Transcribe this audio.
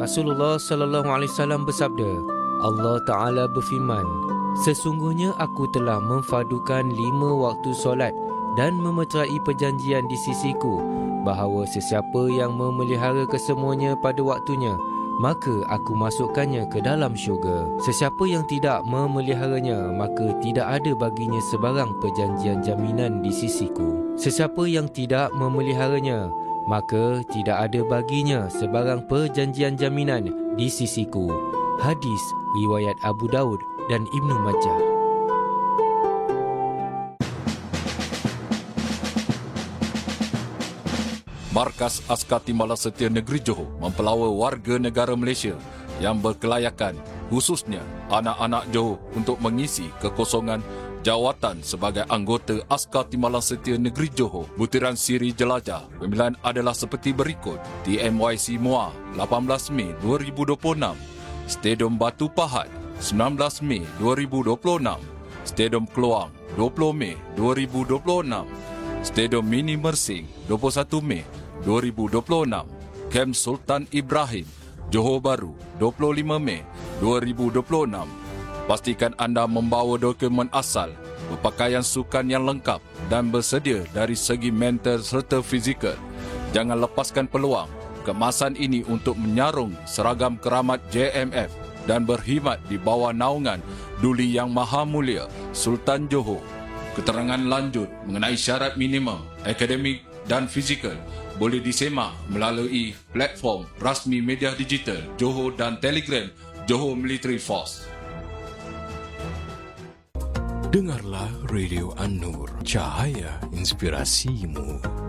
Rasulullah sallallahu alaihi wasallam bersabda, Allah Ta'ala berfirman, sesungguhnya aku telah memfadukan 5 waktu solat dan memeterai perjanjian di sisiku, bahawa sesiapa yang memelihara kesemuanya pada waktunya, maka aku masukkannya ke dalam syurga. Sesiapa yang tidak memeliharanya, maka tidak ada baginya sebarang perjanjian jaminan di sisiku. Sesiapa yang tidak memeliharanya, maka tidak ada baginya sebarang perjanjian jaminan di sisiku. Hadis riwayat Abu Daud dan Ibnu Majah. Markas Askar Timbalan Setia Negeri Johor mempelawa warga negara Malaysia yang berkelayakan, khususnya anak-anak Johor, untuk mengisi kekosongan jawatan sebagai anggota Askar Timbalan Setia Negeri Johor. Butiran siri jelajah pemilihan adalah seperti berikut. TMYC Muar 18 Mei 2026, Stadium Batu Pahat 19 Mei 2026, Stadium Keluang 20 Mei 2026, Stadium Mini Mersing 21 Mei 2026, Kem Sultan Ibrahim, Johor Bahru 25 Mei 2026. Pastikan anda membawa dokumen asal, berpakaian sukan yang lengkap dan bersedia dari segi mental serta fizikal. Jangan lepaskan peluang kemasan ini untuk menyarung seragam keramat JMF dan berkhidmat di bawah naungan Duli Yang Maha Mulia Sultan Johor. Keterangan lanjut mengenai syarat minimum akademik dan fizikal boleh disemak melalui platform rasmi media digital Johor dan Telegram Johor Military Force. Dengarlah Radio An-Nur, cahaya inspirasimu.